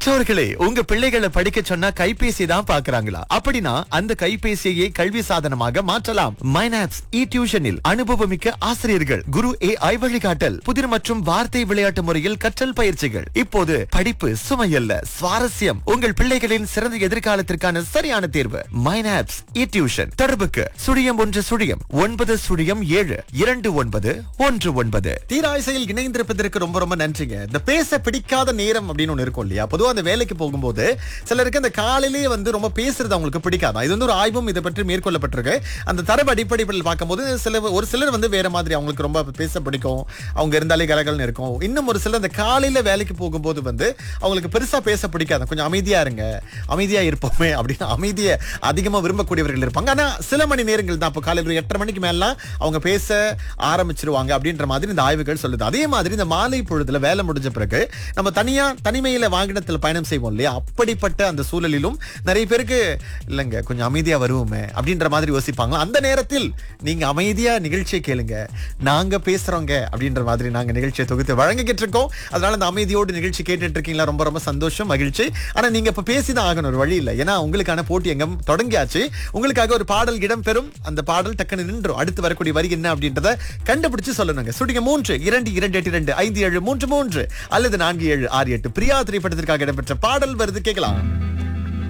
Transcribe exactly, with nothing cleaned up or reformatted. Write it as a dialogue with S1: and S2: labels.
S1: பெற்றோர்களே, உங்க பிள்ளைகளை படிக்க சொன்னா கைபேசி தான் பாக்குறாங்களா? அப்படின்னா அந்த கைபேசியை கல்வி சாதனமாக மாற்றலாம். மைனாப்ஸ் இ டியூஷனில் அனுபவமிக்க ஆசிரியர்கள், குரு ஏ ஐ வழிகாட்டல், புதிர் மற்றும் வார்த்தை விளையாட்டு முறையில் கற்றல் பயிற்சிகள். இப்போது படிப்பு சுமையல்ல, சுவாரஸ்யம். உங்கள் பிள்ளைகளின் சிறந்த எதிர்காலத்திற்கான சரியான தேர்வு மைனாப்ஸ் இ டியூஷன். தொடர்புக்கு சுழியம் ஒன்று சுழியம் ஒன்பது சுழியம் ஏழு இரண்டு ஒன்பது ஒன்று ஒன்பது. தீராய்சையில் இணைந்திருப்பதற்கு ரொம்ப ரொம்ப நன்றிங்க. இந்த பேச பிடிக்காத நேரம் அப்படின்னு ஒண்ணு இருக்கும் இல்லையா? பொதுவா அந்த வேலைக்கு போகும்போது சிலருக்கு அந்த காலையிலேயே வந்து ரொம்ப பேசுறது அவங்களுக்கு பிடிக்காது. இது வந்து ஒரு ஆய்வும் இதை பற்றி மேற்கொள்ளப்பட்டிருக்கு. அந்த தரவு அடிப்படையில் பார்க்கும்போது சில ஒரு சிலர் வந்து வேற மாதிரி அவங்களுக்கு ரொம்ப பேச பிடிக்கும், அவங்க இருந்தாலே கலகலன்னு இருக்கும். இன்னும் ஒரு சிலர் அந்த காலையில வேலைக்கு போகும்போது வந்து அவங்களுக்கு பெருசா பேச பிடிக்காது. கொஞ்சம் அமைதியா இருங்க, அமைதியா இருப்போமே அப்படின்னு அமைதியை அதிகமா விரும்பக்கூடியவர்கள் இருப்பாங்க. ஆனா சில மணி நேரங்கள் தான், இப்போ காலையில் ஒரு எட்டரை மணிக்கு மேலாம் அவங்க பேச ஆரம்பிச்சிருவாங்க அப்படின்ற மாதிரி இந்த ஆய்வுகள் சொல்லுது. அதே மாதிரி இந்த மாலை பொழுதுல வேலை முடிஞ்ச பிறகு நம்ம தனியா தனிமையில வாகனத்தில் பயணம் செய்வோம் இல்லையா? அப்படிப்பட்ட அந்த சூழலிலும் நிறைய பேருக்கு இல்லைங்க கொஞ்சம் அமைதியா வருவோமே அப்படின்ற மாதிரி யோசிப்பாங்க. அந்த நேரத்தில் நீங்க அமைதியா நிகழ்ச்சியை கேளுங்க, நாங்க பேசுறோங்க அப்படின்ற மாதிரி நாங்க நிகழ்ச்சியை தொகுத்து வழங்கிக்கிட்டு இருக்கோம். அதனால அந்த அமைதியோடு நிகழ்ச்சி கேட்டுட்டு இருக்கீங்களா? ரொம்ப ரொம்ப சந்தோஷம், மகிழ்ச்சி. ஆனா நீங்க இப்ப பேசிதான் ஆகணும், ஒரு வழி இல்லை. ஏன்னா உங்களுக்கான போட்டி எங்கும் தொடங்கியாச்சு. உங்களுக்காக ஒரு பாடல் இடம் பெறும். அந்த பாடல் டக்குன்னு நின்றும். அடுத்து வரக்கூடிய வரி என்ன அப்படின்றத கண்டுபிடிச்சு சொல்லணுங்க. சுடிங்க மூன்று இரண்டு இரண்டு எட்டு இரண்டு ஐந்து ஏழு மூன்று மூன்று அல்லது நான்கு ஏழு ஆறு எட்டு. பிரியா திரைப்படத்திற்காக இடம்பெற்ற பாடல் வருது, கேட்கலாம்.